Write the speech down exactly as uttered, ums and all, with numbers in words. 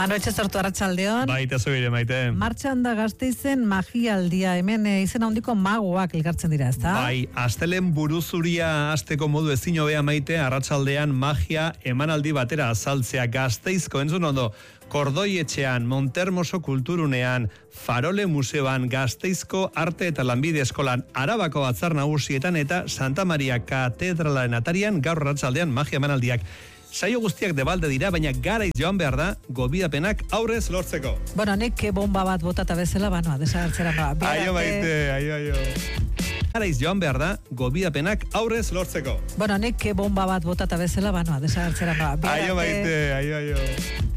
Manu Etxezortu arratsaldeon. Baita zubire, maite. Martxan da Gasteizen magialdia, hemen e, izen handiko magoak elkartzen dira, ezta? Bai, astelen buruzuria asteko modu ezin hobea maite, arratsaldean magia emanaldi batera azaltzea Gasteizko, entzun ondo, Kordoi etxean, Montermoso kulturunean, Farole museoan, Gasteizko arte eta lanbide eskolan, Arabako batzar nagusietan eta Santa Maria katedralaren atarian gaur arratsaldean magia emanaldiak. Saio guztiak debalde dira, baina garaiz joan behar da gobidapenak aurrez lortzeko. Bueno, nik bomba bat botata bezala, banoa, desagertzera noa. Aio baite, aio, aio. Garaiz joan behar da gobidapenak aurrez lortzeko. Bueno, nik bomba bat botata bezala, banoa, desagertzera noa. Aio baite, aio, aio.